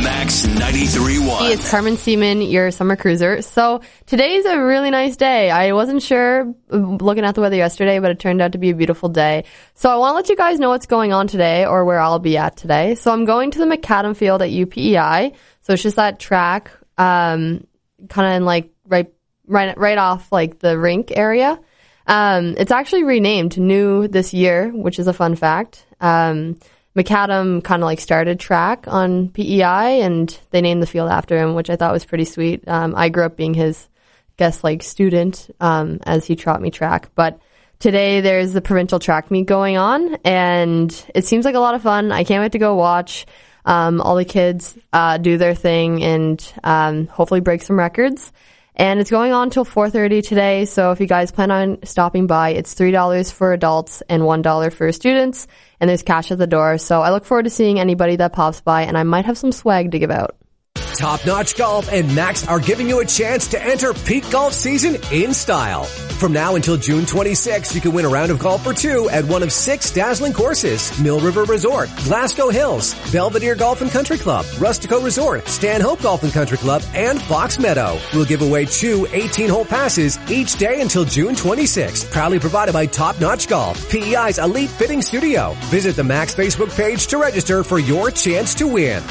Max 93.1. It's Carmen Seaman, your summer cruiser. So today's a really nice day. I wasn't sure looking at the weather yesterday, but it turned out to be a beautiful day. So I want to let you guys know what's going on today or where I'll be at today. So I'm going to the McAdam Field at UPEI. So it's just that track, kind of like right off like the rink area. It's actually renamed new this year, which is a fun fact. McAdam kind of like started track on PEI and they named the field after him, which I thought was pretty sweet. I grew up being his student, as he taught me track. But today there's the provincial track meet going on and it seems like a lot of fun. I can't wait to go watch, all the kids, do their thing and, hopefully break some records. And it's going on till 4:30 today. So if you guys plan on stopping by, it's $3 for adults and $1 for students. And there's cash at the door. So I look forward to seeing anybody that pops by, and I might have some swag to give out. Top Notch Golf and Max are giving you a chance to enter peak golf season in style. From now until June 26th, you can win a round of golf for two at one of 6 dazzling courses: Mill River Resort, Glasgow Hills, Belvedere Golf and Country Club, Rustico Resort, Stanhope Golf and Country Club, and Fox Meadow. We'll give away 2 18-hole passes each day until June 26th. Proudly provided by Top Notch Golf, PEI's elite fitting studio. Visit the Max Facebook page to register for your chance to win.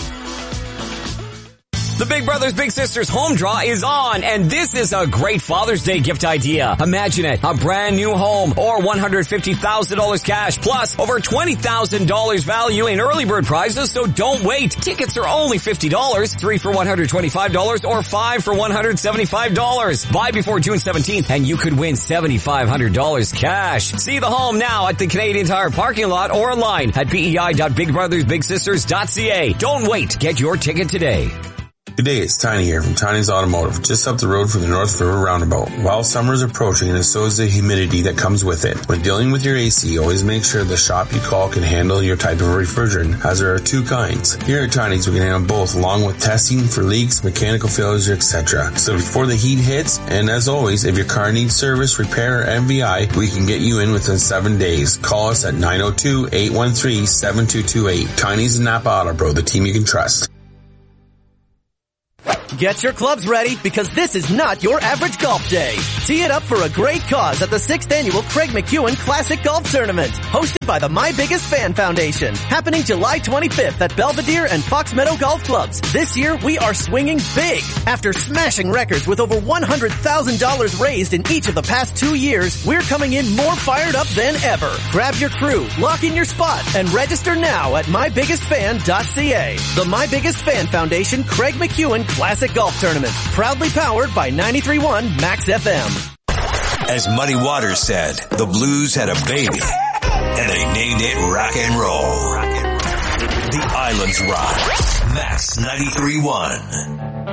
The Big Brothers Big Sisters home draw is on, and this is a great Father's Day gift idea. Imagine it, a brand new home or $150,000 cash plus over $20,000 value in early bird prizes, so don't wait. Tickets are only $50, 3 for $125 or 5 for $175. Buy before June 17th and you could win $7,500 cash. See the home now at the Canadian Tire parking lot or online at pei.bigbrothersbigsisters.ca. Don't wait. Get your ticket today. Good day, it's Tiny here from Tiny's Automotive, just up the road from the North River Roundabout. While summer is approaching, and so is the humidity that comes with it. When dealing with your AC, always make sure the shop you call can handle your type of refrigerant, as there are 2 kinds. Here at Tiny's, we can handle both, along with testing for leaks, mechanical failures, etc. So before the heat hits, and as always, if your car needs service, repair, or MVI, we can get you in within 7 days. Call us at 902-813-7228. Tiny's and Napa Auto Pro, the team you can trust. Get your clubs ready because this is not your average golf day. Tee it up for a great cause at the 6th Annual Craig McEwen Classic Golf Tournament, hosted by the My Biggest Fan Foundation, happening July 25th at Belvedere and Fox Meadow Golf Clubs. This year, we are swinging big. After smashing records with over $100,000 raised in each of the past 2 years, we're coming in more fired up than ever. Grab your crew, lock in your spot, and register now at mybiggestfan.ca. The My Biggest Fan Foundation Craig McEwen Classic Golf Tournament, proudly powered by 93.1 Max FM. As Muddy Waters said, the blues had a baby, and they named it rock and roll. The Islands Rock. Max 93.1.